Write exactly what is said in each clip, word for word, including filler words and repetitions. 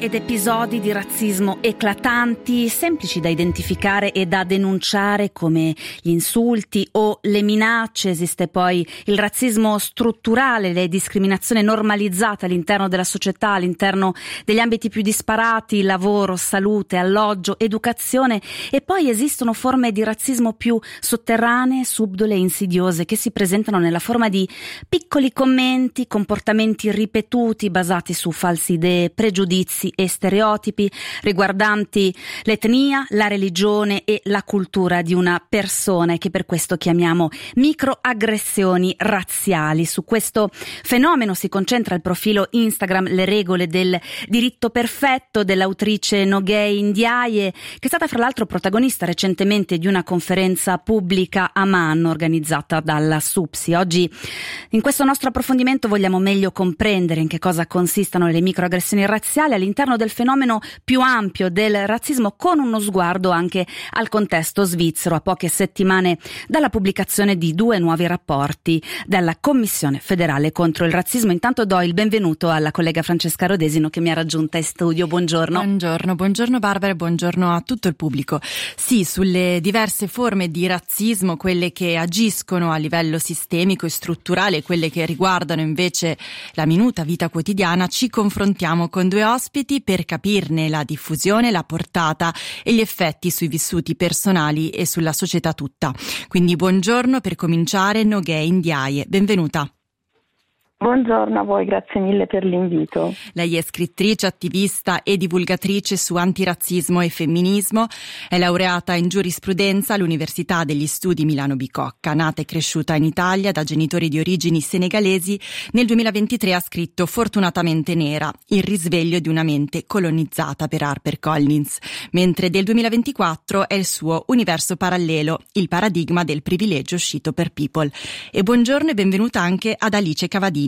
ed episodi di razzismo eclatanti, semplici da identificare e da denunciare come gli insulti o le minacce. Esiste poi il razzismo strutturale, le discriminazioni normalizzate all'interno della società, all'interno degli ambiti più disparati: lavoro, salute, alloggio, educazione. E poi esistono forme di razzismo più sotterranee, subdole e insidiose, che si presentano nella forma di piccoli commenti, comportamenti ripetuti basati su false idee, pregiudizi e stereotipi riguardanti l'etnia, la religione e la cultura di una persona, e che per questo chiamiamo microaggressioni razziali. Su questo fenomeno si concentra il profilo Instagram Le regole del diritto perfetto dell'autrice Nogay Ndiaye, che è stata fra l'altro protagonista recentemente di una conferenza pubblica a Amman organizzata dalla SUPSI. Oggi in questo nostro approfondimento vogliamo meglio comprendere in che cosa consistano le microaggressioni razziali all'interno del fenomeno più ampio del razzismo, con uno sguardo anche al contesto svizzero, a poche settimane dalla pubblicazione di due nuovi rapporti della Commissione federale contro il razzismo. Intanto do il benvenuto alla collega Francesca Rodesino, che mi ha raggiunta in studio. Buongiorno. Buongiorno, buongiorno Barbara e buongiorno a tutto il pubblico. Sì, sulle diverse forme di razzismo, quelle che agiscono a livello sistemico e strutturale, quelle che riguardano invece la minuta vita quotidiana, ci confrontiamo con due ospiti per capirne la diffusione, la portata e gli effetti sui vissuti personali e sulla società tutta. Quindi buongiorno, per cominciare, Nogay Ndiaye, benvenuta. Buongiorno a voi, grazie mille per l'invito. Lei è scrittrice, attivista e divulgatrice su antirazzismo e femminismo, è laureata in giurisprudenza all'Università degli Studi Milano Bicocca. Nata e cresciuta in Italia da genitori di origini senegalesi, nel duemilaventitré ha scritto Fortunatamente nera, il risveglio di una mente colonizzata per HarperCollins, mentre del duemilaventiquattro è il suo Universo parallelo, il paradigma del privilegio uscito per People. E buongiorno e benvenuta anche ad Alice Cavadini.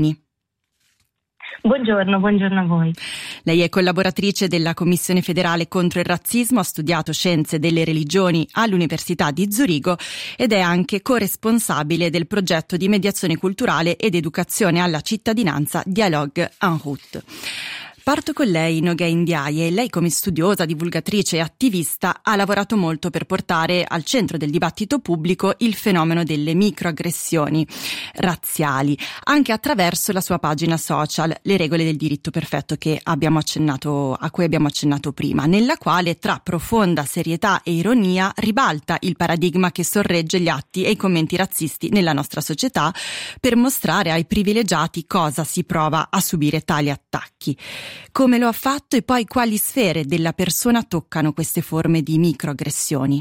Buongiorno, buongiorno a voi. Lei è collaboratrice della Commissione federale contro il razzismo, ha studiato scienze delle religioni all'Università di Zurigo ed è anche corresponsabile del progetto di mediazione culturale ed educazione alla cittadinanza Dialogue en route. Parto con lei, Nogay Ndiaye. Lei, come studiosa, divulgatrice e attivista, ha lavorato molto per portare al centro del dibattito pubblico il fenomeno delle microaggressioni razziali, anche attraverso la sua pagina social Le regole del diritto perfetto, che abbiamo accennato, a cui abbiamo accennato prima, nella quale, tra profonda serietà e ironia, ribalta il paradigma che sorregge gli atti e i commenti razzisti nella nostra società, per mostrare ai privilegiati cosa si prova a subire tali attacchi. Come lo ha fatto e poi quali sfere della persona toccano queste forme di microaggressioni?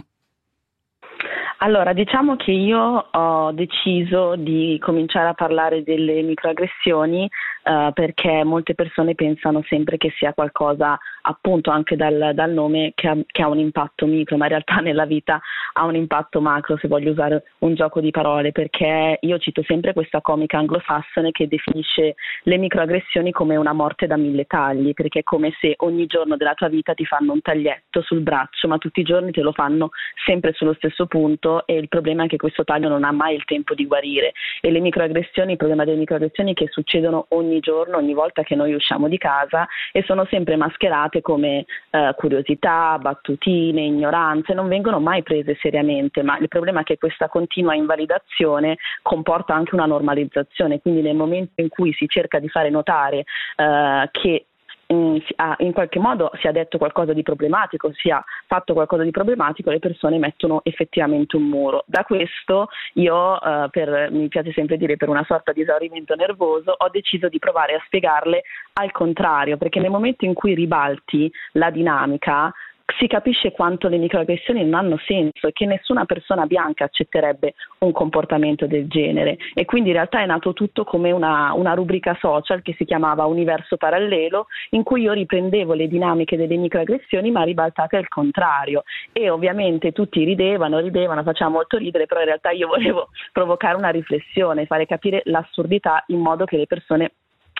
Allora, diciamo che io ho deciso di cominciare a parlare delle microaggressioni uh, perché molte persone pensano sempre che sia qualcosa, appunto anche dal, dal nome, che ha, che ha un impatto micro, ma in realtà nella vita ha un impatto macro, se voglio usare un gioco di parole, perché io cito sempre questa comica anglosassone che definisce le microaggressioni come una morte da mille tagli, perché è come se ogni giorno della tua vita ti fanno un taglietto sul braccio, ma tutti i giorni te lo fanno sempre sullo stesso punto, e il problema è che questo taglio non ha mai il tempo di guarire. E le microaggressioni, il problema delle microaggressioni è che succedono ogni giorno, ogni volta che noi usciamo di casa, e sono sempre mascherate come eh, curiosità, battutine, ignoranze, non vengono mai prese seriamente, ma il problema è che questa continua invalidazione comporta anche una normalizzazione, quindi nel momento in cui si cerca di fare notare eh, che in qualche modo si è detto qualcosa di problematico, si è fatto qualcosa di problematico, le persone mettono effettivamente un muro. Da questo io, uh, per, mi piace sempre dire, per una sorta di esaurimento nervoso, ho deciso di provare a spiegarle al contrario, perché nel momento in cui ribalti la dinamica si capisce quanto le microaggressioni non hanno senso e che nessuna persona bianca accetterebbe un comportamento del genere, e quindi in realtà è nato tutto come una, una rubrica social che si chiamava Universo parallelo, in cui io riprendevo le dinamiche delle microaggressioni ma ribaltate al contrario, e ovviamente tutti ridevano, ridevano, faceva molto ridere, però in realtà io volevo provocare una riflessione, fare capire l'assurdità in modo che le persone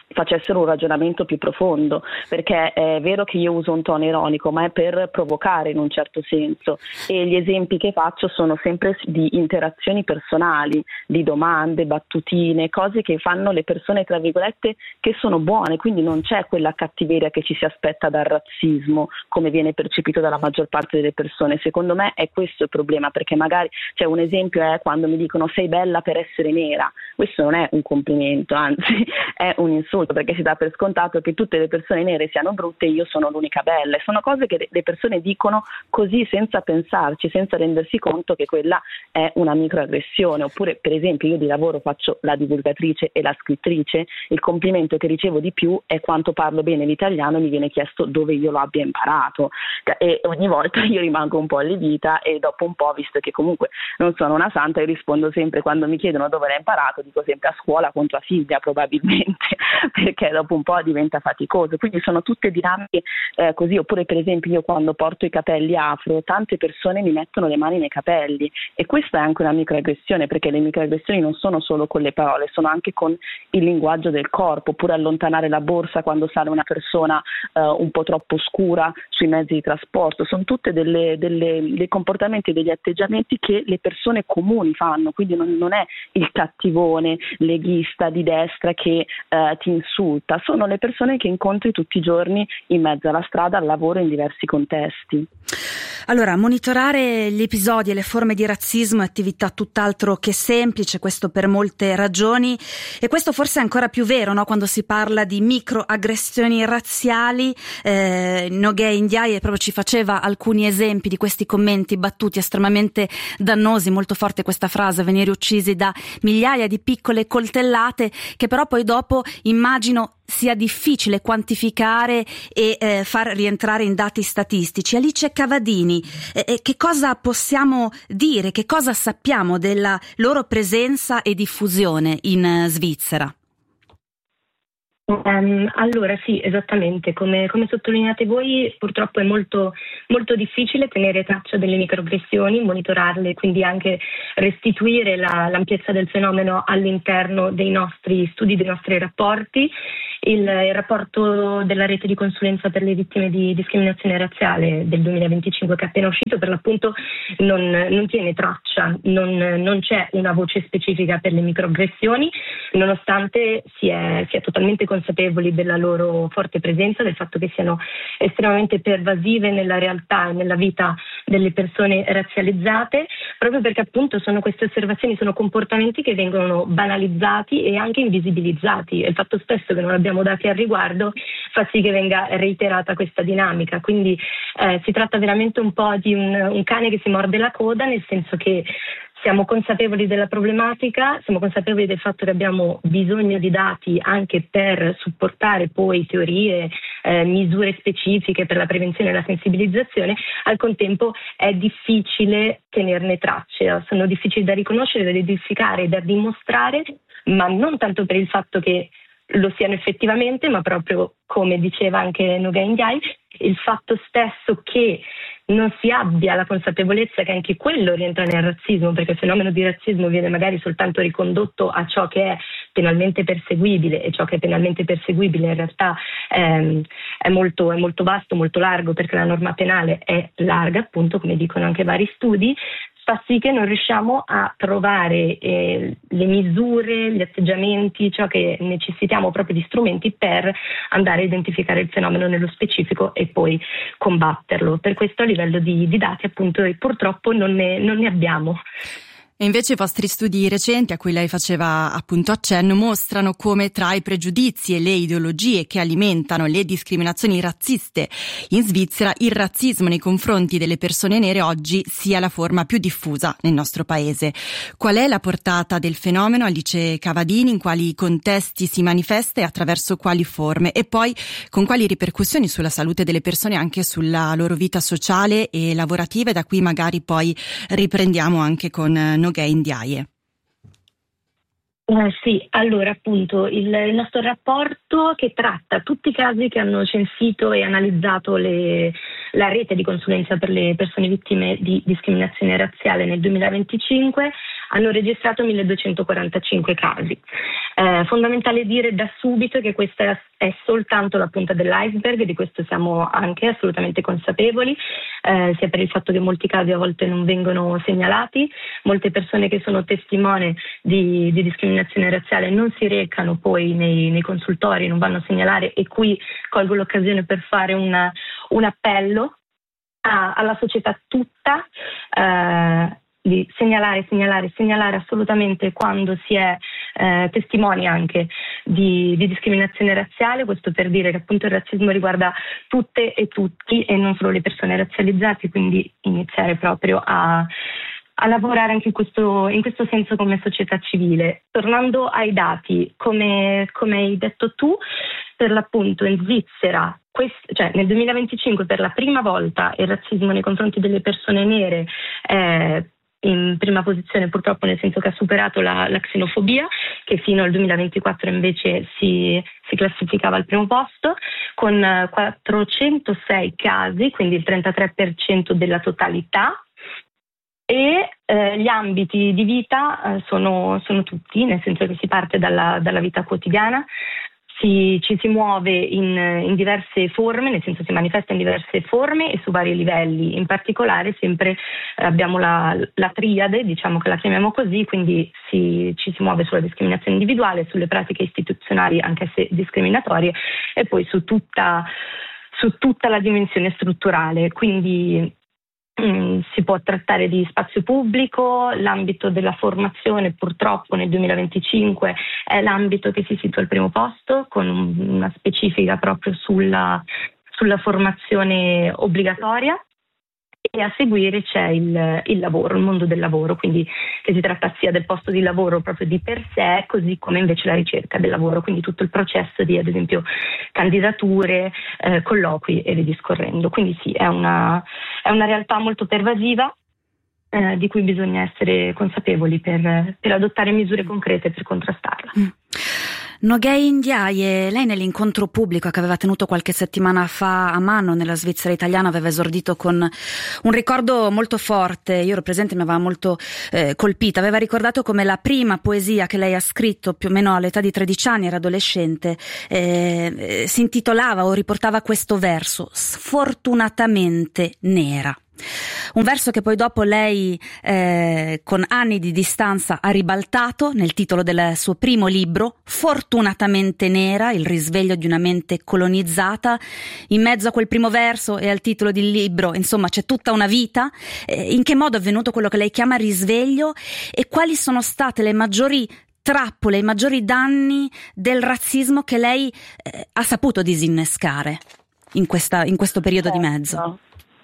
facessero un ragionamento più profondo, perché è vero che io uso un tono ironico, ma è per provocare in un certo senso, e gli esempi che faccio sono sempre di interazioni personali, di domande, battutine, cose che fanno le persone tra virgolette che sono buone, quindi non c'è quella cattiveria che ci si aspetta dal razzismo come viene percepito dalla maggior parte delle persone. Secondo me è questo il problema, perché magari cioè, un esempio è quando mi dicono sei bella per essere nera. Questo non è un complimento, anzi è un insulto, perché si dà per scontato che tutte le persone nere siano brutte e io sono l'unica bella, e sono cose che le persone dicono così senza pensarci, senza rendersi conto che quella è una microaggressione. Oppure per esempio io di lavoro faccio la divulgatrice e la scrittrice, il complimento che ricevo di più è quanto parlo bene l'italiano e mi viene chiesto dove io lo abbia imparato, e ogni volta io rimango un po' allibita, e dopo un po', visto che comunque non sono una santa, io rispondo sempre, quando mi chiedono dove l'hai imparato dico sempre a scuola con tua figlia probabilmente, perché dopo un po' diventa faticoso. Quindi sono tutte dinamiche eh, così. Oppure per esempio io quando porto i capelli afro, tante persone mi mettono le mani nei capelli, e questa è anche una microaggressione, perché le microaggressioni non sono solo con le parole, sono anche con il linguaggio del corpo. Oppure allontanare la borsa quando sale una persona eh, un po' troppo scura sui mezzi di trasporto, sono tutte delle, delle, dei comportamenti e degli atteggiamenti che le persone comuni fanno, quindi non, non è il cattivone leghista di destra che eh, ti insulta, sono le persone che incontri tutti i giorni in mezzo alla strada, al lavoro, in diversi contesti. Allora, monitorare gli episodi e le forme di razzismo è attività tutt'altro che semplice, questo per molte ragioni, e questo forse è ancora più vero, no? Quando si parla di microaggressioni razziali. eh, Nogay Ndiaye proprio ci faceva alcuni esempi di questi commenti battuti estremamente dannosi, molto forte questa frase, venire uccisi da migliaia di piccole coltellate, che però poi dopo immagino sia difficile quantificare e eh, far rientrare in dati statistici. Alice Cavadini, eh, che cosa possiamo dire, che cosa sappiamo della loro presenza e diffusione in uh, Svizzera? Um, allora sì, esattamente, come, come sottolineate voi, purtroppo è molto, molto difficile tenere traccia delle microaggressioni, monitorarle, quindi anche restituire la, l'ampiezza del fenomeno all'interno dei nostri studi, dei nostri rapporti. Il, il rapporto della rete di consulenza per le vittime di discriminazione razziale del duemilaventicinque che è appena uscito, per l'appunto non, non tiene traccia, non, non c'è una voce specifica per le microaggressioni, nonostante si è, si è totalmente consapevoli della loro forte presenza, del fatto che siano estremamente pervasive nella realtà e nella vita delle persone razzializzate, proprio perché appunto sono queste osservazioni, sono comportamenti che vengono banalizzati e anche invisibilizzati, e il fatto stesso che non abbiamo dati al riguardo fa sì che venga reiterata questa dinamica. Quindi eh, si tratta veramente un po' di un, un cane che si morde la coda, nel senso che siamo consapevoli della problematica, siamo consapevoli del fatto che abbiamo bisogno di dati anche per supportare poi teorie, eh, misure specifiche per la prevenzione e la sensibilizzazione. Al contempo è difficile tenerne tracce, sono difficili da riconoscere, da identificare, da dimostrare, ma non tanto per il fatto che lo siano effettivamente, ma proprio, come diceva anche Nogay Ndiaye, il fatto stesso che non si abbia la consapevolezza che anche quello rientra nel razzismo, perché il fenomeno di razzismo viene magari soltanto ricondotto a ciò che è penalmente perseguibile, e ciò che è penalmente perseguibile in realtà ehm, è, molto, è molto vasto, molto largo, perché la norma penale è larga, appunto, come dicono anche vari studi, fa sì che non riusciamo a trovare eh, le misure, gli atteggiamenti, ciò che necessitiamo proprio di strumenti per andare a identificare il fenomeno nello specifico e poi combatterlo. Per questo a livello di, di dati appunto purtroppo non ne, non ne abbiamo. E invece i vostri studi recenti, a cui lei faceva appunto accenno, mostrano come tra i pregiudizi e le ideologie che alimentano le discriminazioni razziste in Svizzera, il razzismo nei confronti delle persone nere oggi sia la forma più diffusa nel nostro paese. Qual è la portata del fenomeno, Alice Cavadini, in quali contesti si manifesta e attraverso quali forme? E poi con quali ripercussioni sulla salute delle persone, anche sulla loro vita sociale e lavorativa? E da qui magari poi riprendiamo anche con Nogay Ndiaye. Eh, sì, allora appunto il, il nostro rapporto che tratta tutti i casi che hanno censito e analizzato le, la rete di consulenza per le persone vittime di discriminazione razziale nel duemilaventicinque hanno registrato milleduecentoquarantacinque casi. Eh, fondamentale dire da subito che questa è, è soltanto la punta dell'iceberg, di questo siamo anche assolutamente consapevoli, eh, sia per il fatto che molti casi a volte non vengono segnalati, molte persone che sono testimone di, di discriminazione razziale non si recano poi nei, nei consultori, non vanno a segnalare, e qui colgo l'occasione per fare una, un appello a, alla società tutta, eh, di segnalare, segnalare, segnalare assolutamente quando si è eh, testimoni anche di, di discriminazione razziale. Questo per dire che appunto il razzismo riguarda tutte e tutti e non solo le persone razzializzate, quindi iniziare proprio a, a lavorare anche in questo, in questo senso come società civile. Tornando ai dati, come, come hai detto tu, per l'appunto in Svizzera, quest- cioè nel duemilaventicinque per la prima volta il razzismo nei confronti delle persone nere è in prima posizione, purtroppo, nel senso che ha superato la, la xenofobia, che fino al duemilaventiquattro invece si, si classificava al primo posto, con quattrocentosei casi, quindi il trentatré per cento della totalità. E eh, gli ambiti di vita eh, sono, sono tutti, nel senso che si parte dalla, dalla vita quotidiana, si, ci si muove in, in diverse forme, nel senso si manifesta in diverse forme e su vari livelli. In particolare sempre eh, abbiamo la, la triade, diciamo che la chiamiamo così, quindi si, ci si muove sulla discriminazione individuale, sulle pratiche istituzionali anche se discriminatorie, e poi su tutta, su tutta la dimensione strutturale. Quindi si può trattare di spazio pubblico, l'ambito della formazione purtroppo nel duemilaventicinque è l'ambito che si situa al primo posto, con una specifica proprio sulla, sulla formazione obbligatoria, e a seguire c'è il, il lavoro, il mondo del lavoro, quindi che si tratta sia del posto di lavoro proprio di per sé, così come invece la ricerca del lavoro, quindi tutto il processo di, ad esempio, candidature, eh, colloqui e via discorrendo. Quindi sì, è una, è una realtà molto pervasiva, eh, di cui bisogna essere consapevoli per, per adottare misure concrete per contrastarla. Mm. Nogay Ndiaye, lei nell'incontro pubblico che aveva tenuto qualche settimana fa a Mano nella Svizzera italiana aveva esordito con un ricordo molto forte. Io ero presente, mi aveva molto eh, colpita. Aveva ricordato come la prima poesia che lei ha scritto più o meno all'età di tredici anni, era adolescente, eh, eh, si intitolava o riportava questo verso: sfortunatamente nera. Un verso che poi dopo lei eh, con anni di distanza ha ribaltato nel titolo del suo primo libro, Fortunatamente nera, il risveglio di una mente colonizzata. In mezzo a quel primo verso e al titolo del libro, insomma, c'è tutta una vita. Eh, in che modo è avvenuto quello che lei chiama risveglio e quali sono state le maggiori trappole, i maggiori danni del razzismo che lei eh, ha saputo disinnescare in, questa, in questo periodo certo. di mezzo?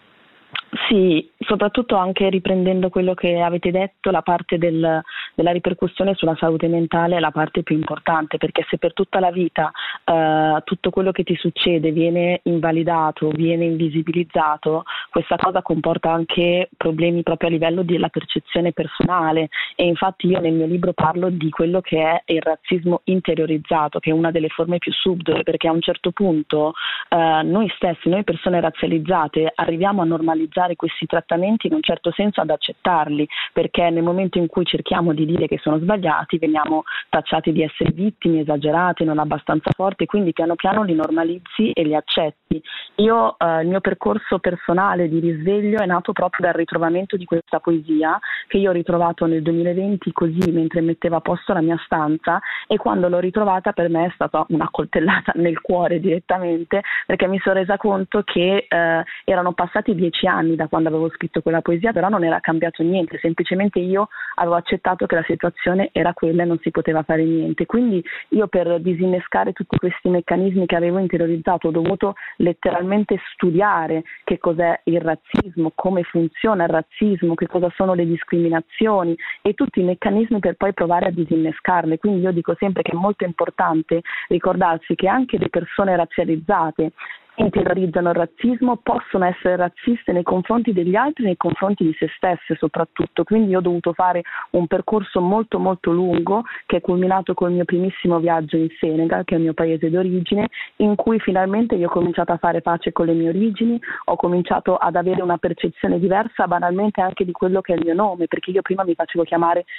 Sì, soprattutto anche riprendendo quello che avete detto, la parte del, della ripercussione sulla salute mentale è la parte più importante, perché se per tutta la vita eh, tutto quello che ti succede viene invalidato, viene invisibilizzato, questa cosa comporta anche problemi proprio a livello della percezione personale, e infatti io nel mio libro parlo di quello che è il razzismo interiorizzato, che è una delle forme più subdole, perché a un certo punto eh, noi stessi, noi persone razzializzate, arriviamo a normalizzare questi trattamenti, in un certo senso ad accettarli, perché nel momento in cui cerchiamo di dire che sono sbagliati veniamo tacciati di essere vittime, esagerate, non abbastanza forti, quindi piano piano li normalizzi e li accetti. Io eh, il mio percorso personale di risveglio è nato proprio dal ritrovamento di questa poesia, che io ho ritrovato nel duemilaventi così mentre mettevo a posto la mia stanza, e quando l'ho ritrovata per me è stata una coltellata nel cuore direttamente, perché mi sono resa conto che eh, erano passati dieci anni da quando avevo scritto quella poesia, però non era cambiato niente, semplicemente io avevo accettato che la situazione era quella e non si poteva fare niente. Quindi io, per disinnescare tutti questi meccanismi che avevo interiorizzato, ho dovuto letteralmente studiare che cos'è il razzismo, come funziona il razzismo, che cosa sono le discriminazioni e tutti i meccanismi per poi provare a disinnescarle. Quindi io dico sempre che è molto importante ricordarsi che anche le persone razzializzate interiorizzano il razzismo, possono essere razziste nei confronti degli altri, nei confronti di se stesse soprattutto. Quindi io ho dovuto fare un percorso molto molto lungo, che è culminato col mio primissimo viaggio in Senegal, che è il mio paese d'origine, in cui finalmente io ho cominciato a fare pace con le mie origini, ho cominciato ad avere una percezione diversa banalmente anche di quello che è il mio nome, perché io prima mi facevo chiamare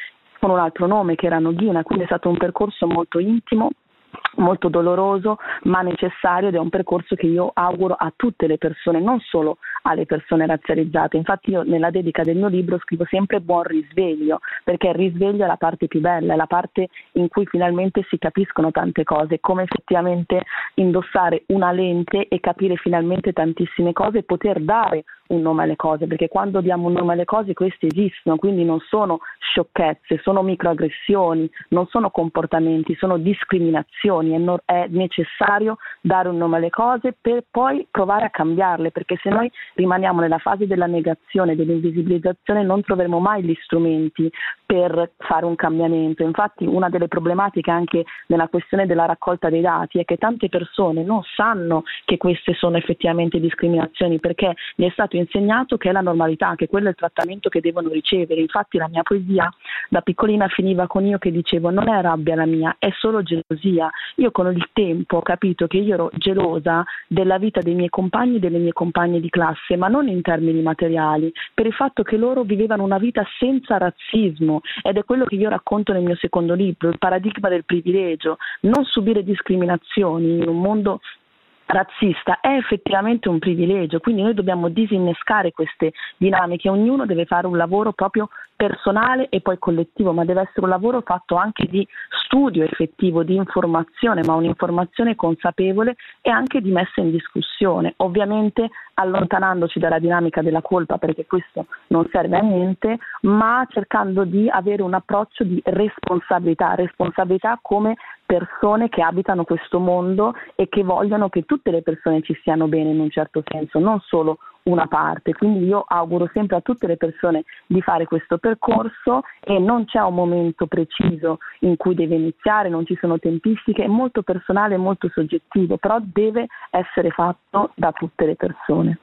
con un altro nome che era Noghina, quindi è stato un percorso molto intimo, molto doloroso ma necessario, ed è un percorso che io auguro a tutte le persone, non solo alle persone razzializzate. Infatti io nella dedica del mio libro scrivo sempre buon risveglio, perché il risveglio è la parte più bella, è la parte in cui finalmente si capiscono tante cose, come effettivamente indossare una lente e capire finalmente tantissime cose e poter dare un nome alle cose, perché quando diamo un nome alle cose queste esistono, quindi non sono sciocchezze, sono microaggressioni, non sono comportamenti, sono discriminazioni. È, no- è necessario dare un nome alle cose per poi provare a cambiarle, perché se noi rimaniamo nella fase della negazione, dell'invisibilizzazione, non troveremo mai gli strumenti per fare un cambiamento. Infatti una delle problematiche anche nella questione della raccolta dei dati è che tante persone non sanno che queste sono effettivamente discriminazioni, perché gli è stato insegnato che è la normalità, che quello è il trattamento che devono ricevere. Infatti la mia poesia da piccolina finiva con io che dicevo: non è rabbia la mia, è solo gelosia. Io con il tempo ho capito che io ero gelosa della vita dei miei compagni e delle mie compagne di classe, ma non in termini materiali, per il fatto che loro vivevano una vita senza razzismo, ed è quello che io racconto nel mio secondo libro, il paradigma del privilegio. Non subire discriminazioni in un mondo razzista è effettivamente un privilegio, quindi noi dobbiamo disinnescare queste dinamiche. Ognuno deve fare un lavoro proprio personale e poi collettivo, ma deve essere un lavoro fatto anche di studio effettivo, di informazione, ma un'informazione consapevole e anche di messa in discussione, ovviamente allontanandoci dalla dinamica della colpa, perché questo non serve a niente, ma cercando di avere un approccio di responsabilità, responsabilità come persone che abitano questo mondo e che vogliono che tutte le persone ci stiano bene in un certo senso, non solo una parte. Quindi io auguro sempre a tutte le persone di fare questo percorso, e non c'è un momento preciso in cui deve iniziare, non ci sono tempistiche, è molto personale e molto soggettivo, però deve essere fatto da tutte le persone.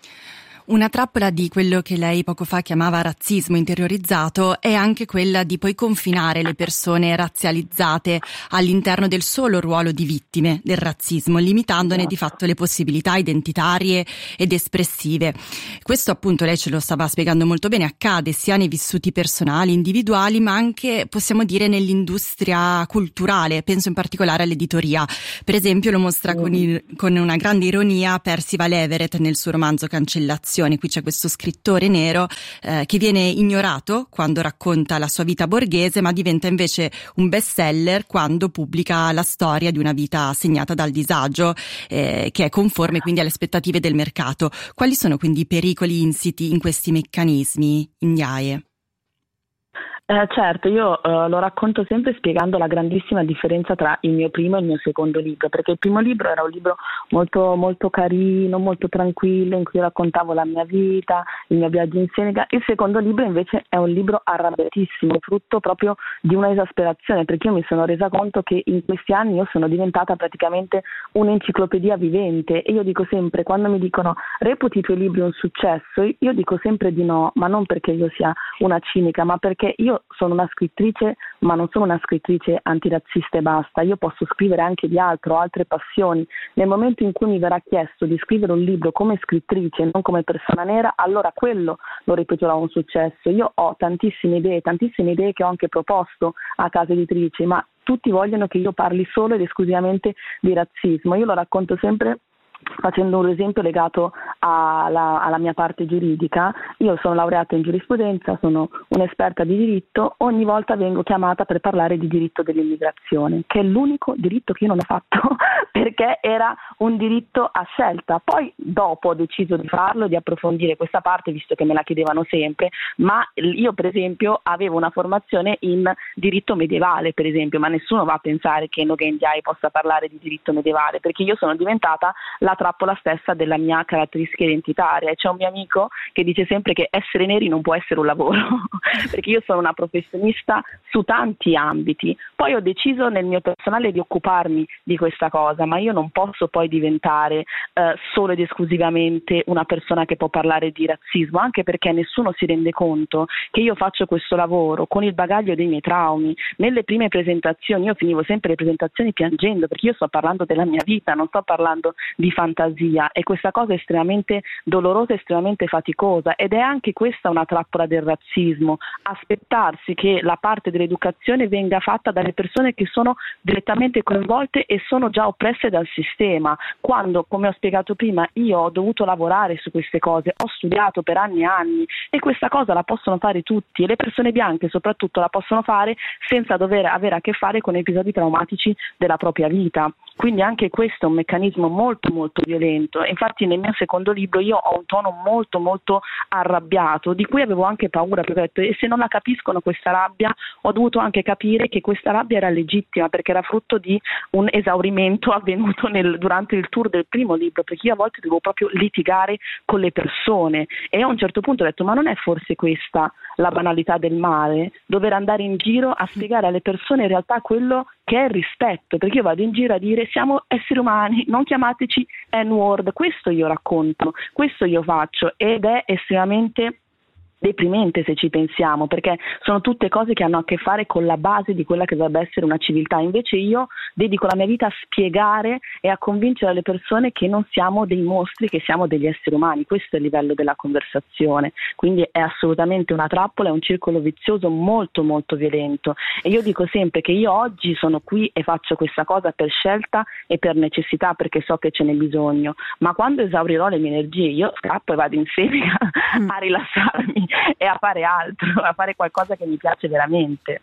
Una trappola di quello che lei poco fa chiamava razzismo interiorizzato è anche quella di poi confinare le persone razzializzate all'interno del solo ruolo di vittime del razzismo, limitandone di fatto le possibilità identitarie ed espressive. Questo, appunto, lei ce lo stava spiegando molto bene, accade sia nei vissuti personali, individuali, ma anche, possiamo dire, nell'industria culturale. Penso in particolare all'editoria. Per esempio lo mostra con, il, con una grande ironia Percival Everett nel suo romanzo Cancellazione. Qui c'è questo scrittore nero eh, che viene ignorato quando racconta la sua vita borghese, ma diventa invece un bestseller quando pubblica la storia di una vita segnata dal disagio, eh, che è conforme quindi alle aspettative del mercato. Quali sono quindi i pericoli insiti in questi meccanismi, Ignaie? Eh, certo, io eh, lo racconto sempre spiegando la grandissima differenza tra il mio primo e il mio secondo libro, perché il primo libro era un libro molto molto carino, molto tranquillo, in cui raccontavo la mia vita, il mio viaggio in Senegal. Il secondo libro invece è un libro arrabbiatissimo, frutto proprio di una esasperazione, perché io mi sono resa conto che in questi anni io sono diventata praticamente un'enciclopedia vivente, e io dico sempre, quando mi dicono reputi i tuoi libri un successo, io dico sempre di no, ma non perché io sia una cinica, ma perché io sono una scrittrice, ma non sono una scrittrice antirazzista e basta. Io posso scrivere anche di altro, altre passioni. Nel momento in cui mi verrà chiesto di scrivere un libro come scrittrice, non come persona nera, allora quello lo reputerò un successo. Io ho tantissime idee, tantissime idee che ho anche proposto a case editrici, ma tutti vogliono che io parli solo ed esclusivamente di razzismo. Io lo racconto sempre facendo un esempio legato alla, alla mia parte giuridica. Io sono laureata in giurisprudenza, sono un'esperta di diritto, ogni volta vengo chiamata per parlare di diritto dell'immigrazione, che è l'unico diritto che io non ho fatto perché era un diritto a scelta. Poi dopo ho deciso di farlo, di approfondire questa parte, visto che me la chiedevano sempre, ma io per esempio avevo una formazione in diritto medievale, per esempio, ma nessuno va a pensare che Ngozi Ndiaye possa parlare di diritto medievale, perché io sono diventata la trappola stessa della mia caratteristica identitaria. E c'è un mio amico che dice sempre che essere neri non può essere un lavoro perché io sono una professionista su tanti ambiti. Poi ho deciso nel mio personale di occuparmi di questa cosa, ma io non posso poi diventare eh, solo ed esclusivamente una persona che può parlare di razzismo, anche perché nessuno si rende conto che io faccio questo lavoro con il bagaglio dei miei traumi. Nelle prime presentazioni io finivo sempre le presentazioni piangendo, perché io sto parlando della mia vita, non sto parlando di fantasia, e questa cosa è estremamente dolorosa, estremamente faticosa, ed è anche questa una trappola del razzismo, aspettarsi che la parte dell'educazione venga fatta dalle persone che sono direttamente coinvolte e sono già oppresse dal sistema, quando, come ho spiegato prima, io ho dovuto lavorare su queste cose, ho studiato per anni e anni, e questa cosa la possono fare tutti, e le persone bianche soprattutto la possono fare senza dover avere a che fare con episodi traumatici della propria vita. Quindi anche questo è un meccanismo molto molto violento. Infatti nel mio secondo libro io ho un tono molto molto arrabbiato, di cui avevo anche paura, perché ho detto, e se non la capiscono questa rabbia, ho dovuto anche capire che questa rabbia era legittima, perché era frutto di un esaurimento avvenuto nel, durante il tour del primo libro, perché io a volte dovevo proprio litigare con le persone, e a un certo punto ho detto, ma non è forse questa la banalità del male? Dover andare in giro a spiegare alle persone in realtà quello che è il rispetto, perché io vado in giro a dire siamo esseri umani, non chiamateci N-word, questo io racconto, questo io faccio, ed è estremamente deprimente se ci pensiamo, perché sono tutte cose che hanno a che fare con la base di quella che dovrebbe essere una civiltà. Invece io dedico la mia vita a spiegare e a convincere le persone che non siamo dei mostri, che siamo degli esseri umani. Questo è il livello della conversazione, quindi è assolutamente una trappola, è un circolo vizioso molto molto violento, e io dico sempre che io oggi sono qui e faccio questa cosa per scelta e per necessità, perché so che ce n'è bisogno, ma quando esaurirò le mie energie io scappo e vado in Seneca a rilassarmi e a fare altro, a fare qualcosa che mi piace veramente.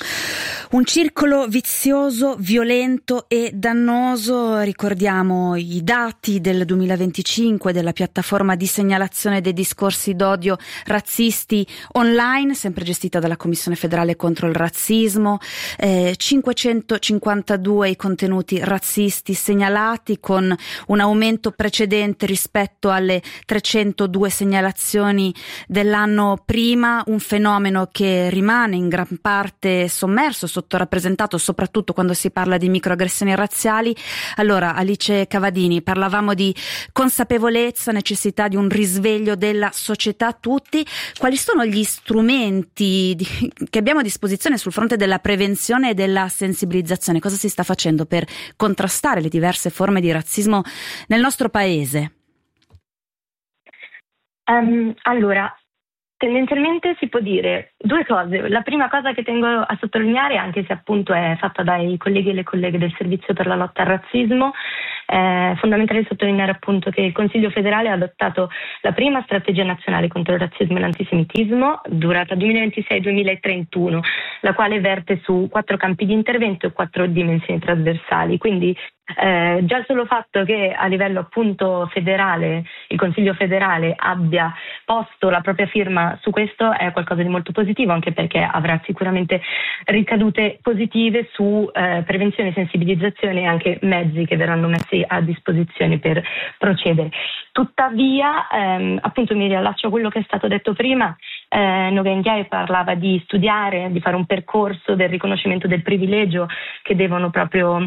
Un circolo vizioso, violento e dannoso. Ricordiamo i dati del duemilaventicinque della piattaforma di segnalazione dei discorsi d'odio razzisti online, sempre gestita dalla Commissione federale contro il razzismo. Eh, cinquecentocinquantadue i contenuti razzisti segnalati, con un aumento precedente rispetto alle trecentodue segnalazioni dell'anno prima, un fenomeno che rimane in gran parte sommerso, sottorappresentato, soprattutto quando si parla di microaggressioni razziali. Allora, Alice Cavadini, parlavamo di consapevolezza, necessità di un risveglio della società tutti. Quali sono gli strumenti di, che abbiamo a disposizione sul fronte della prevenzione e della sensibilizzazione? Cosa si sta facendo per contrastare le diverse forme di razzismo nel nostro paese? Um, allora, tendenzialmente si può dire due cose. La prima cosa che tengo a sottolineare, anche se appunto è fatta dai colleghi e le colleghe del Servizio per la lotta al razzismo, è fondamentale sottolineare appunto che il Consiglio federale ha adottato la prima strategia nazionale contro il razzismo e l'antisemitismo, durata duemilaventisei duemilatrentuno, la quale verte su quattro campi di intervento e quattro dimensioni trasversali. Quindi Eh, già il solo fatto che a livello appunto federale il Consiglio federale abbia posto la propria firma su questo è qualcosa di molto positivo, anche perché avrà sicuramente ricadute positive su eh, prevenzione, sensibilizzazione e anche mezzi che verranno messi a disposizione per procedere. Tuttavia, ehm, appunto mi riallaccio a quello che è stato detto prima. eh, Ngozi Ndiaye parlava di studiare, di fare un percorso del riconoscimento del privilegio che devono proprio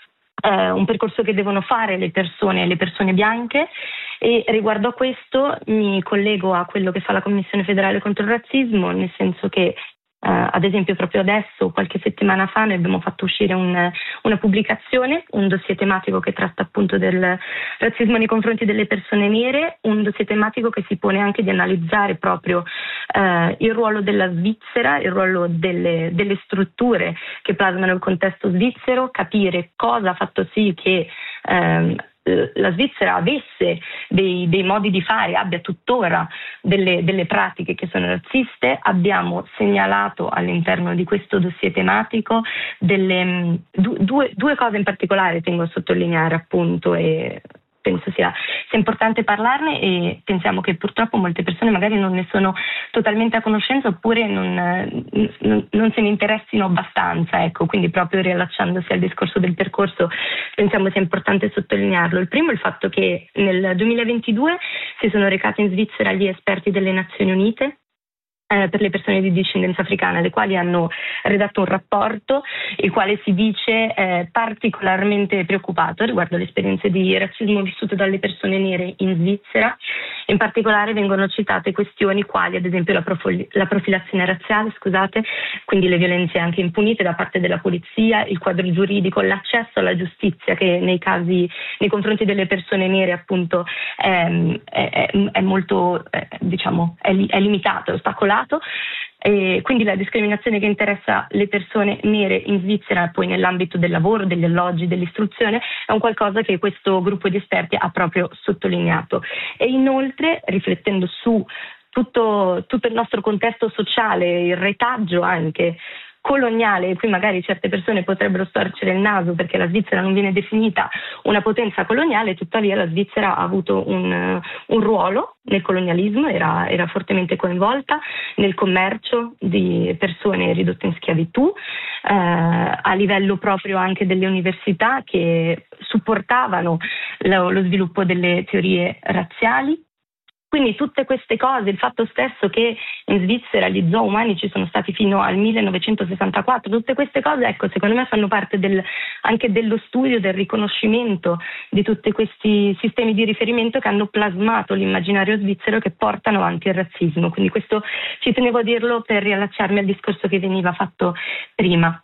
Uh, un percorso che devono fare le persone, le persone bianche, e riguardo a questo mi collego a quello che fa la Commissione federale contro il razzismo, nel senso che Uh, ad esempio proprio adesso, qualche settimana fa, noi abbiamo fatto uscire un, una pubblicazione, un dossier tematico che tratta appunto del razzismo nei confronti delle persone nere, un dossier tematico che si pone anche di analizzare proprio uh, il ruolo della Svizzera, il ruolo delle, delle strutture che plasmano il contesto svizzero, capire cosa ha fatto sì che um, la Svizzera avesse dei, dei modi di fare, abbia tuttora delle, delle pratiche che sono razziste. Abbiamo segnalato all'interno di questo dossier tematico delle, due, due cose in particolare tengo a sottolineare appunto, e penso sia, sia importante parlarne, e pensiamo che purtroppo molte persone magari non ne sono totalmente a conoscenza oppure non, non, non se ne interessino abbastanza, ecco, quindi proprio riallacciandosi al discorso del percorso pensiamo sia importante sottolinearlo. Il primo è il fatto che nel duemilaventidue si sono recati in Svizzera gli esperti delle Nazioni Unite eh, per le persone di discendenza africana, le quali hanno redatto un rapporto il quale si dice eh, particolarmente preoccupato riguardo le esperienze di razzismo vissute dalle persone nere in Svizzera. In particolare vengono citate questioni quali ad esempio la, profil- la profilazione razziale, scusate, quindi le violenze anche impunite da parte della polizia, il quadro giuridico, l'accesso alla giustizia che nei casi nei confronti delle persone nere appunto ehm, è, è, è molto eh, diciamo è, è limitato, è ostacolato. E quindi la discriminazione che interessa le persone nere in Svizzera poi nell'ambito del lavoro, degli alloggi, dell'istruzione è un qualcosa che questo gruppo di esperti ha proprio sottolineato. E inoltre, riflettendo su tutto, tutto il nostro contesto sociale, il retaggio anche coloniale, e qui magari certe persone potrebbero storcere il naso perché la Svizzera non viene definita una potenza coloniale, tuttavia la Svizzera ha avuto un, un ruolo nel colonialismo, era, era fortemente coinvolta nel commercio di persone ridotte in schiavitù, eh, a livello proprio anche delle università che supportavano lo, lo sviluppo delle teorie razziali. Quindi tutte queste cose, il fatto stesso che in Svizzera gli zoo umani ci sono stati fino al millenovecentosessantaquattro, tutte queste cose, ecco, secondo me fanno parte del, anche dello studio, del riconoscimento di tutti questi sistemi di riferimento che hanno plasmato l'immaginario svizzero, che portano avanti il razzismo. Quindi questo ci tenevo a dirlo per riallacciarmi al discorso che veniva fatto prima.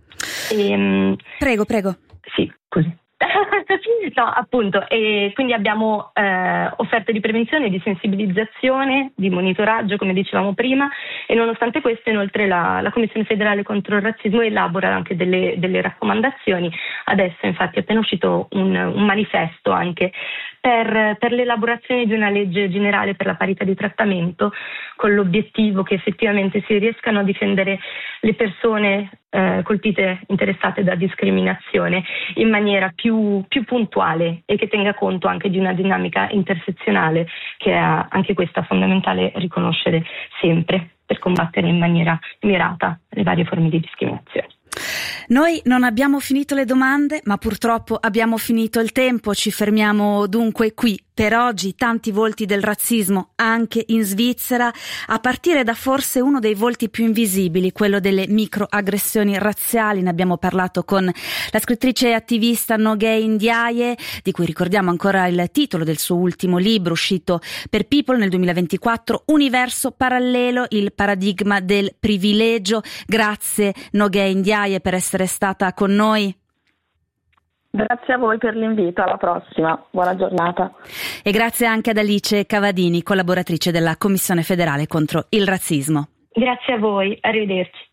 E, prego, prego. Sì, scusi. No, appunto, e quindi abbiamo eh, offerte di prevenzione, di sensibilizzazione, di monitoraggio, come dicevamo prima, e nonostante questo inoltre la, la Commissione federale contro il razzismo elabora anche delle, delle raccomandazioni. Adesso infatti è appena uscito un, un manifesto anche per, per l'elaborazione di una legge generale per la parità di trattamento, con l'obiettivo che effettivamente si riescano a difendere le persone eh, colpite, interessate da discriminazione in maniera più, più puntuale e che tenga conto anche di una dinamica intersezionale che è anche questa fondamentale riconoscere sempre per combattere in maniera mirata le varie forme di discriminazione. Noi non abbiamo finito le domande, ma purtroppo abbiamo finito il tempo. Ci fermiamo dunque qui per oggi. Tanti volti del razzismo anche in Svizzera, a partire da forse uno dei volti più invisibili, quello delle microaggressioni razziali. Ne abbiamo parlato con la scrittrice e attivista Nogay Ndiaye, di cui ricordiamo ancora il titolo del suo ultimo libro uscito per People nel duemilaventiquattro, Universo parallelo, il paradigma del privilegio. Grazie Nogay Ndiaye per essere stata con noi. Grazie a voi per l'invito, alla prossima, buona giornata. E grazie anche ad Alice Cavadini, collaboratrice della Commissione federale contro il razzismo. Grazie a voi, arrivederci.